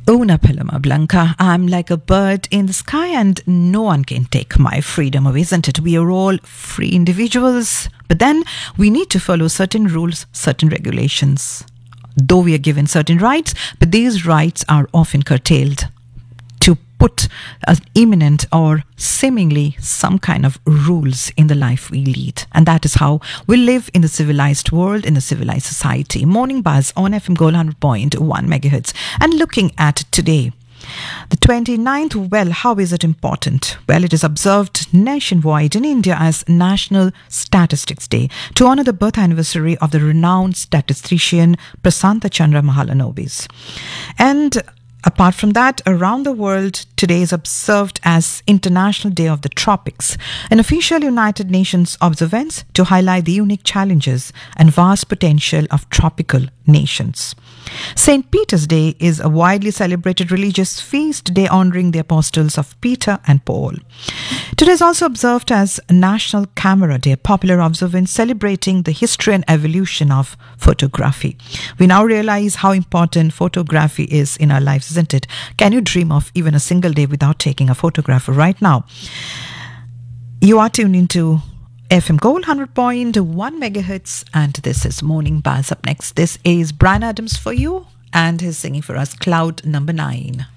Una Paloma Blanca, I'm like a bird in the sky and no one can take my freedom away, isn't it? We are all free individuals, but then we need to follow certain rules, certain regulations. Though we are given certain rights, but these rights are often curtailed to put an imminent or seemingly some kind of rules in the life we lead. And that is how we live in the civilized world, in the civilized society. Morning Buzz on FM Gold 100.1 megahertz. And looking at today, the 29th, well, how is it important? Well, it is observed nationwide in India as National Statistics Day to honor the birth anniversary of the renowned statistician Prasanta Chandra Mahalanobis. And apart from that, around the world, today is observed as International Day of the Tropics, an official United Nations observance to highlight the unique challenges and vast potential of tropical nations. St. Peter's Day is a widely celebrated religious feast day honoring the apostles of Peter and Paul. Today is also observed as National Camera Day, a popular observance celebrating the history and evolution of photography. We now realize how important photography is in our lives, isn't it? Can you dream of even a single day without taking a photograph right now? You are tuned into FM Gold 100.1 megahertz, and this is Morning Buzz. Up next, this is Brian Adams for you, and he's singing for us Cloud Number 9.